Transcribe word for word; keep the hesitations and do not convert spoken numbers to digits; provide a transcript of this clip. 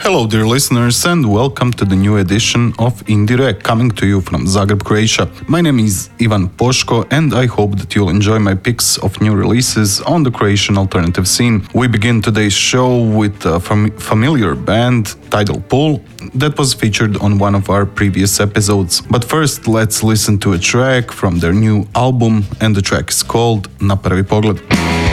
Hello, dear listeners, and welcome to the new edition of Indirect, coming to you from Zagreb, Croatia. My name is Ivan Poško, and I hope that you'll enjoy my picks of new releases on the Croatian alternative scene. We begin today's show with a fam- familiar band, Tidal Pool, that was featured on one of our previous episodes. But first, let's listen to a track from their new album, and the track is called Na prvi pogled.